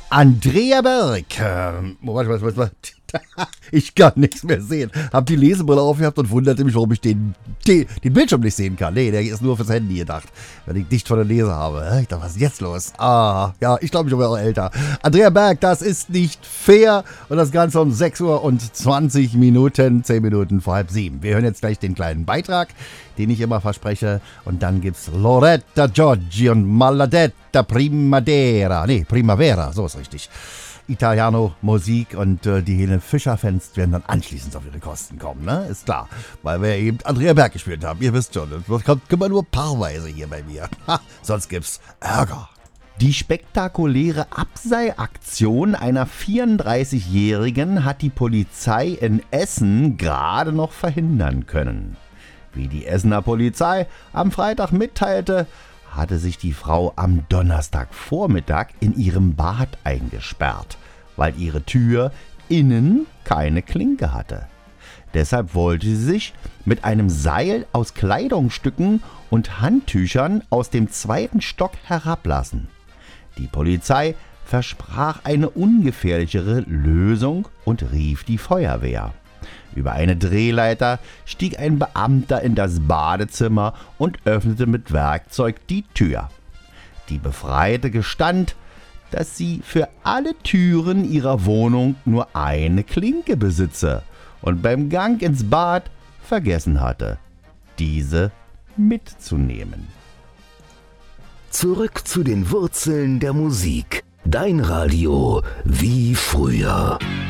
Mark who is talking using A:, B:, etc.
A: Andrea Berg. Was? Ich kann nichts mehr sehen. Hab die Lesebrille aufgehabt und wunderte mich, warum ich den Bildschirm nicht sehen kann. Nee, der ist nur fürs Handy gedacht, wenn ich dicht vor der Lese habe. Ich dachte, was ist jetzt los? Ja, ich glaube, ich bin auch älter. Andrea Berg, das ist nicht fair. Und das Ganze um 6 Uhr und 20 Minuten, 10 Minuten vor 6:30. Wir hören jetzt gleich den kleinen Beitrag, den ich immer verspreche. Und dann gibt's Loretta Giorgi und Maladetta Primavera, so ist richtig. Italiano Musik und die Helene Fischer-Fans werden dann anschließend auf ihre Kosten kommen, ne? Ist klar, weil wir eben Andrea Berg gespielt haben. Ihr wisst schon, das kommt immer nur paarweise hier bei mir. Sonst gibt's Ärger.
B: Die spektakuläre Abseilaktion einer 34-Jährigen hat die Polizei in Essen gerade noch verhindern können. Wie die Essener Polizei am Freitag mitteilte, hatte sich die Frau am Donnerstagvormittag in ihrem Bad eingesperrt, weil ihre Tür innen keine Klinke hatte. Deshalb wollte sie sich mit einem Seil aus Kleidungsstücken und Handtüchern aus dem 2. Stock herablassen. Die Polizei versprach eine ungefährlichere Lösung und rief die Feuerwehr. Über eine Drehleiter stieg ein Beamter in das Badezimmer und öffnete mit Werkzeug die Tür. Die Befreite gestand, dass sie für alle Türen ihrer Wohnung nur eine Klinke besitze und beim Gang ins Bad vergessen hatte, diese mitzunehmen.
C: Zurück zu den Wurzeln der Musik. Dein Radio wie früher.